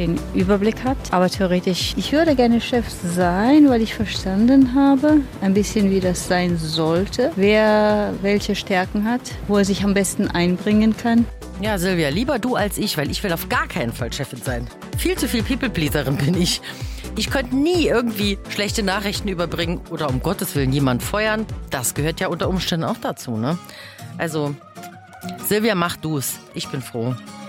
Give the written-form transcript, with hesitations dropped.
den Überblick hat. Aber theoretisch, ich würde gerne Chef sein, weil ich verstanden habe, ein bisschen wie das sein sollte, wer welche Stärken hat, wo er sich am besten einbringen kann. Ja, Silvia, lieber du als ich, weil ich will auf gar keinen Fall Chefin sein. Viel zu viel People-Pleaserin bin ich. Ich könnte nie irgendwie schlechte Nachrichten überbringen oder um Gottes Willen jemanden feuern. Das gehört ja unter Umständen auch dazu, ne? Also, Silvia, mach du's. Ich bin froh.